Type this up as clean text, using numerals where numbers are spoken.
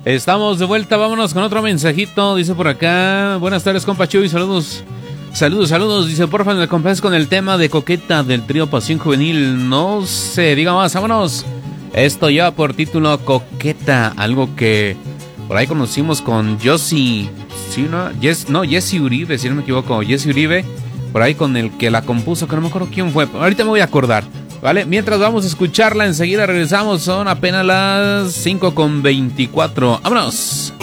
Estamos de vuelta, vámonos con otro mensajito. Dice por acá: buenas tardes, compa Chuy, saludos. Saludos. Dice, porfa, me complaces con el tema de Coqueta del trío Pasión Juvenil. No se diga más, vámonos. Esto lleva por título Coqueta, algo que por ahí conocimos con Josie. ¿Sí, no? Jesse Uribe, si no me equivoco. Jesse Uribe, por ahí con el que la compuso, que no me acuerdo quién fue. Ahorita me voy a acordar. Vale, mientras vamos a escucharla, enseguida regresamos. Son apenas las 5:24. ¡Vámonos!